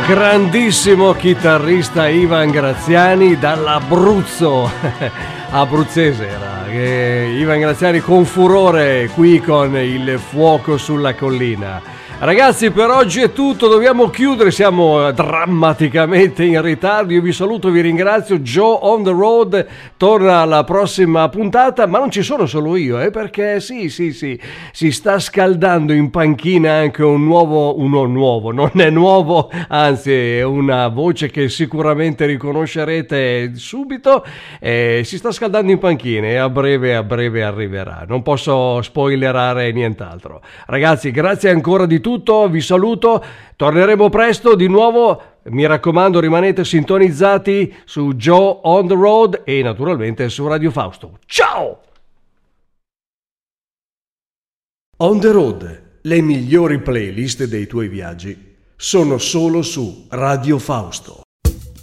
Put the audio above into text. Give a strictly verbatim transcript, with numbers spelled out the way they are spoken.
Grandissimo chitarrista Ivan Graziani dall'Abruzzo, abruzzese era, Ivan Graziani con furore qui con Il fuoco sulla collina. Ragazzi, per oggi è tutto, dobbiamo chiudere, siamo drammaticamente in ritardo. Io vi saluto, vi ringrazio. Joe on the road torna alla prossima puntata, ma non ci sono solo io, eh, perché sì, sì, sì, si sta scaldando in panchina anche un nuovo, uno nuovo, non è nuovo, anzi è una voce che sicuramente riconoscerete subito, eh, si sta scaldando in panchina e a breve, a breve arriverà. Non posso spoilerare nient'altro. Ragazzi, grazie ancora di tutto, vi saluto, torneremo presto di nuovo, mi raccomando rimanete sintonizzati su Joe on the Road e naturalmente su Radio Fausto. Ciao! On the Road, le migliori playlist dei tuoi viaggi sono solo su Radio Fausto.